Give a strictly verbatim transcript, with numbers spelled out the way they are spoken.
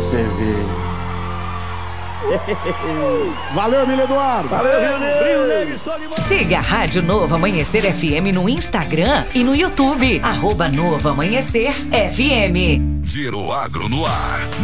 você ver. Valeu, Emílio Eduardo. Valeu, Rio Negro. Rio Negro, siga a Rádio Novo Amanhecer F M no Instagram e no YouTube. Arroba Novo Amanhecer F M. Giro Agro no ar.